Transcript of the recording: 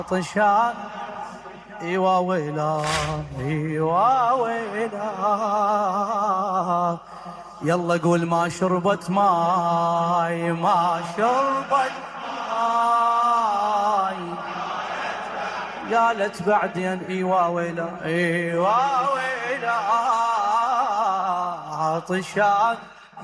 عطشان ايوا ويلا ايوا ويلا، يلا قول ما شربت ماي ما شربت ماي، قالت بعدين ايوا ويلا ايوا ويلا عطشان